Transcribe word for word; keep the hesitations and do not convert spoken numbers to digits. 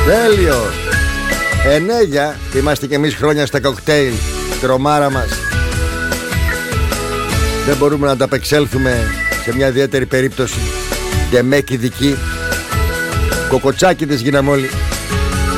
Τέλειο. Ενέγια, είμαστε κι εμείς χρόνια στα κοκτέιλ. Τρομάρα μας. Δεν μπορούμε να ανταπεξέλθουμε σε μια ιδιαίτερη περίπτωση. Ντεμέκι δική. Κοκοτσάκιδες γίναμε όλοι.